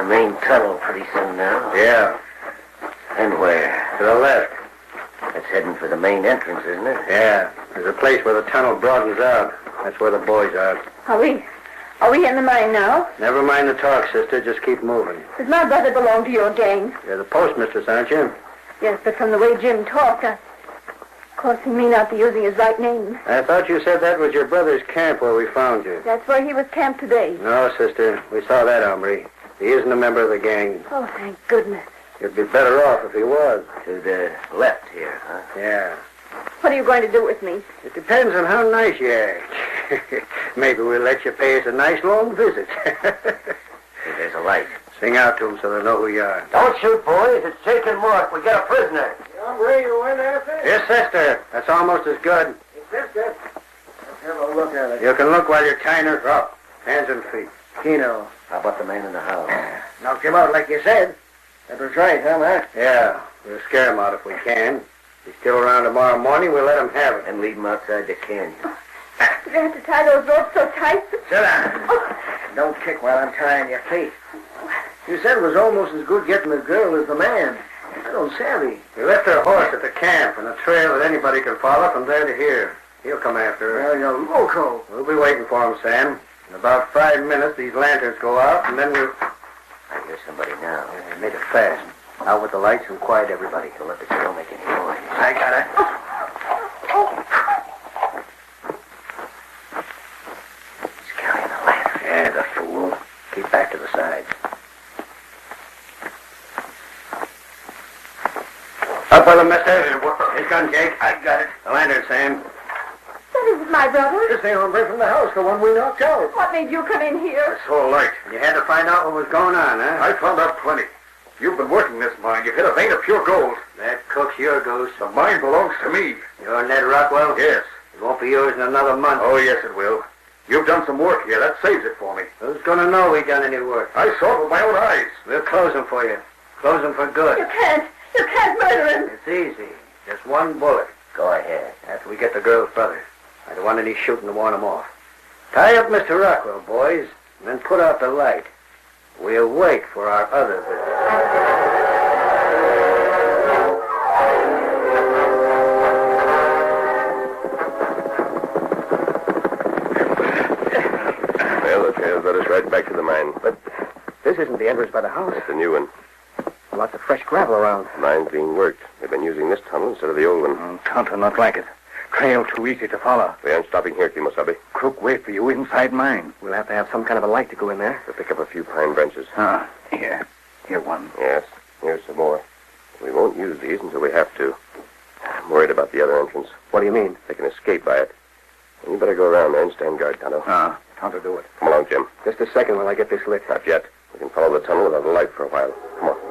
main tunnel pretty soon now. Yeah. And where? To the left. That's heading for the main entrance, isn't it? Yeah. There's a place where the tunnel broadens out. That's where the boys are. Are we in the mine now? Never mind the talk, sister. Just keep moving. Does my brother belong to your gang? You're the postmistress, aren't you? Yes, but from the way Jim talked, of course he may not be using his right name. I thought you said that was your brother's camp where we found you. That's where he was camped today. No, sister. We saw that hombre. He isn't a member of the gang. Oh, thank goodness. You'd be better off if he was. To the left here, huh? Yeah. What are you going to do with me? It depends on how nice you act. Maybe we'll let you pay us a nice long visit. Hey, there's a light. Sing out to them so they'll know who you are. Don't shoot, boys. It's Jake and Mark. We got a prisoner. Hombre, you went after? Yes, sister. That's almost as good. Sister. Let's have a look at it. You can look while you're tying her up. Hands and feet. Keno. How about the man in the house? Knocked him out like you said. That was right, huh, Mark? Yeah. We'll scare him out if we can. If he's still around tomorrow morning, we'll let him have it. And leave him outside the canyon. You have to tie those ropes so tight. Sit down. Don't kick while I'm tying your feet. You said it was almost as good getting the girl as the man. I don't savvy. We left our horse at the camp and a trail that anybody can follow from there to here. He'll come after her. Well, you're loco. We'll be waiting for him, Sam. In about 5 minutes, these lanterns go out, and then we'll... I hear somebody now. Make it fast. Out with the lights and quiet everybody. Don't let the girl make any noise. I got it. He's carrying a lantern. Yeah, the fool. Keep back to the sides. Up with him, mister. His gun, Jake. I got it. The lantern, Sam. That isn't my brother. This ain't hombre from the house, the one we knocked out. What made you come in here? So light. You had to find out what was going on, huh? I found out plenty. You've been working this mine. You've hit a vein of pure gold. That cook's your goose. The mine belongs to me. You're Ned Rockwell? Yes. It won't be yours in another month. Oh, yes, it will. You've done some work here. That saves it for me. Who's going to know we done any work? I saw it with my own eyes. We'll close them for you. Close them for good. You can't murder him. It's easy. Just one bullet. Go ahead. After we get the girl's brother. I don't want any shooting to warn him off. Tie up Mr. Rockwell, boys, and then put out the light. We'll wait for our other visitor. Well, the trail's led us right back to the mine. But this isn't the entrance by the house. It's a new one. Lots of fresh gravel around. The mine's being worked. They've been using this tunnel instead of the old one. Tonto not like it. Trail too easy to follow. We aren't stopping here, Kimosabe. Crook wait for you inside mine. We'll have to have some kind of a light to go in there. We'll pick up a few pine branches. Here. Here one. Yes, here's some more. We won't use these until we have to. I'm worried about the other entrance. What do you mean? They can escape by it. You better go around there and stand guard, Tonto. Tonto do it. Come along, Jim. Just a second while I get this lit. Not yet. We can follow the tunnel without a light for a while. Come on.